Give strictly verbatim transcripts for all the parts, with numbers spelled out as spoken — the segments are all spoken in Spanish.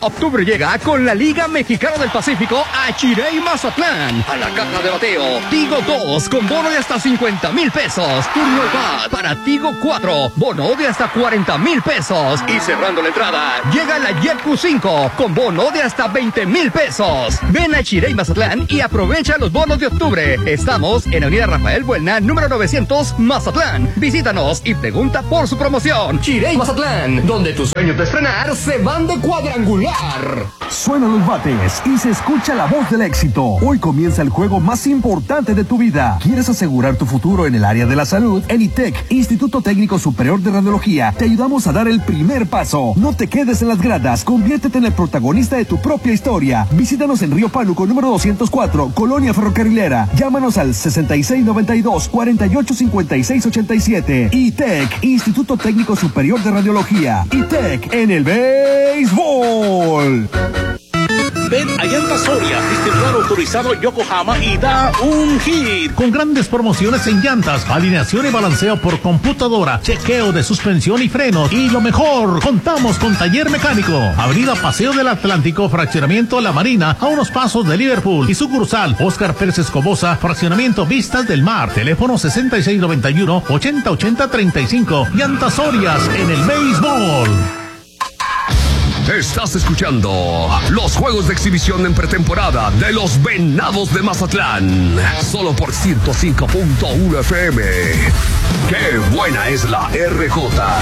Octubre llega con la Liga Mexicana del Pacífico a Chirey Mazatlán. A la caja de bateo, Tigo dos con bono de hasta cincuenta mil pesos. Turno al bat para Tigo cuatro, bono de hasta cuarenta mil pesos. Y cerrando la entrada, llega la Jet cinco con bono de hasta veinte mil pesos. Ven a Chirey Mazatlán y aprovecha los bonos de octubre. Estamos en Avenida Rafael Buelna, número novecientos, Mazatlán. Visítanos y pregunta por su promoción. Chirey Mazatlán, donde tus sueños de estrenar se van de cuadrangular. Suenan los bates y se escucha la voz del éxito. Hoy comienza el juego más importante de tu vida. ¿Quieres asegurar tu futuro en el área de la salud? En I T E C, Instituto Técnico Superior de Radiología, te ayudamos a dar el primer paso. No te quedes en las gradas, conviértete en el protagonista de tu propia historia. Visítanos en Río Pánuco, número doscientos cuatro, Colonia Ferrocarrilera. Llámanos al sesenta y seis noventa y dos, cuarenta y ocho cincuenta y seis ochenta y siete. I T E C, Instituto Técnico Superior de Radiología. I T E C en el béisbol. Ven a Llantas Soria, distribuidor autorizado Yokohama, y da un hit. Con grandes promociones en llantas, alineación y balanceo por computadora, chequeo de suspensión y frenos. Y lo mejor, contamos con taller mecánico. Avenida Paseo del Atlántico, fraccionamiento La Marina, a unos pasos de Liverpool. Y sucursal Óscar Pérez Escobosa, fraccionamiento Vistas del Mar. Teléfono sesenta y seis noventa y uno, ochenta ochenta treinta y cinco. Llantas Sorias en el béisbol. Estás escuchando los juegos de exhibición en pretemporada de los Venados de Mazatlán. Solo por ciento cinco punto uno F M. ¡Qué buena es la R J!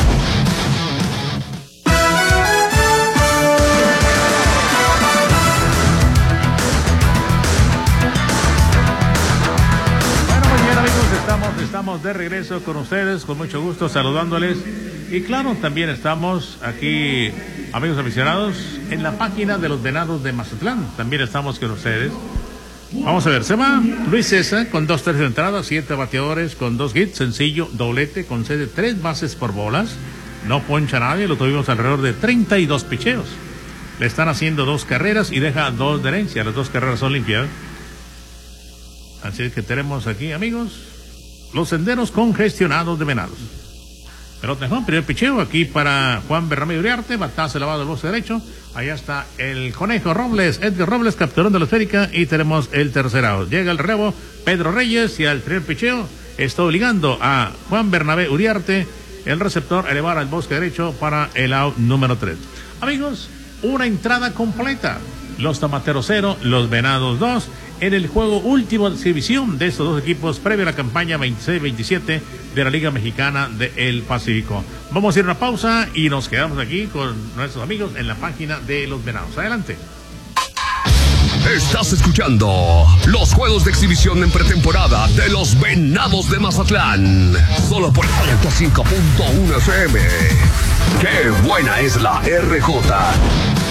Bueno, muy bien, amigos, estamos, estamos de regreso con ustedes, con mucho gusto saludándoles. Y claro, también estamos aquí, amigos aficionados, en la página de los Venados de Mazatlán. También estamos con ustedes. Vamos a ver, se va Luis César con dos tercios de entrada, siete bateadores con dos hits, sencillo, doblete, concede tres bases por bolas. No poncha a nadie, lo tuvimos alrededor de treinta y dos picheos. Le están haciendo dos carreras y deja dos de herencia. Las dos carreras son limpias. Así es que tenemos aquí, amigos, los senderos congestionados de Venados. Pelota de Juan, primer picheo aquí para Juan Bernabé Uriarte, batazo elevado del bosque derecho. Allá está el Conejo Robles, Edgar Robles capturando la esférica y tenemos el tercer out. Llega el relevo Pedro Reyes y al primer picheo está obligando a Juan Bernabé Uriarte, el receptor, a elevar al bosque derecho para el out número tres. Amigos, una entrada completa. Los Tomateros cero, los Venados dos, en el juego último de exhibición de estos dos equipos previo a la campaña veintiséis veintisiete de la Liga Mexicana del Pacífico. Vamos a ir a una pausa y nos quedamos aquí con nuestros amigos en la página de los Venados. Adelante. Estás escuchando los juegos de exhibición en pretemporada de los Venados de Mazatlán. Solo por ciento cinco punto uno F M. ¡Qué buena es la R J!